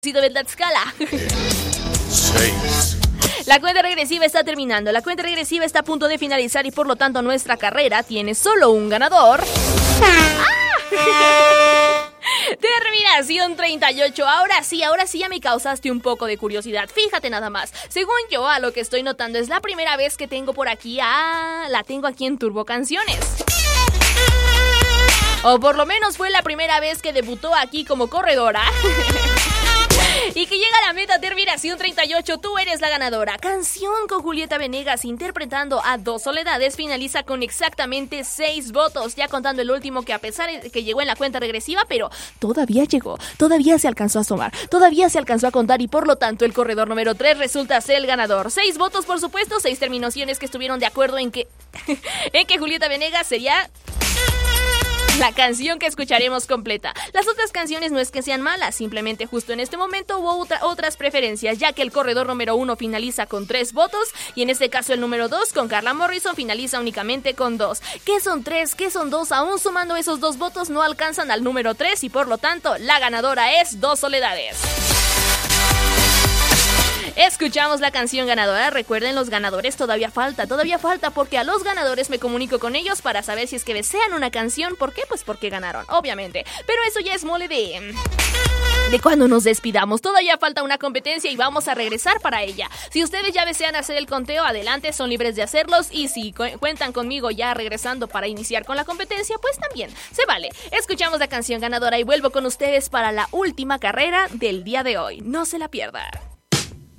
de Tlaxcala. 6. La cuenta regresiva está terminando. La cuenta regresiva está a punto de finalizar y por lo tanto nuestra carrera tiene solo un ganador. Terminación 38. Ahora sí ya me causaste un poco de curiosidad. Fíjate nada más. Según yo, a lo que estoy notando, es la primera vez que tengo por aquí la tengo aquí en Turbo Canciones. O por lo menos fue la primera vez que debutó aquí como corredora. Y que llega a la meta, terminación 38, tú eres la ganadora. Canción con Julieta Venegas interpretando a Dos Soledades finaliza con exactamente 6 votos, ya contando el último que a pesar de que llegó en la cuenta regresiva, pero todavía llegó, todavía se alcanzó a sumar, todavía se alcanzó a contar y por lo tanto el corredor número 3 resulta ser el ganador. 6 votos por supuesto, 6 terminaciones que estuvieron de acuerdo en que Julieta Venegas sería la canción que escucharemos completa. Las otras canciones no es que sean malas, simplemente justo en este momento hubo otras preferencias, ya que el corredor número 1 finaliza con 3 votos y en este caso el número 2 con Carla Morrison finaliza únicamente con 2. ¿Qué son 3? ¿Qué son 2? Aún sumando esos 2 votos no alcanzan al número 3 y por lo tanto la ganadora es Dos Soledades. Escuchamos la canción ganadora. Recuerden, los ganadores todavía falta porque a los ganadores me comunico con ellos para saber si es que desean una canción. ¿Por qué? Pues porque ganaron, obviamente. Pero eso ya es mole de cuando nos despidamos. Todavía falta una competencia y vamos a regresar para ella. Si ustedes ya desean hacer el conteo, adelante, son libres de hacerlos. Y si cuentan conmigo ya regresando para iniciar con la competencia, pues también se vale. Escuchamos la canción ganadora y vuelvo con ustedes para la última carrera del día de hoy. No se la pierda.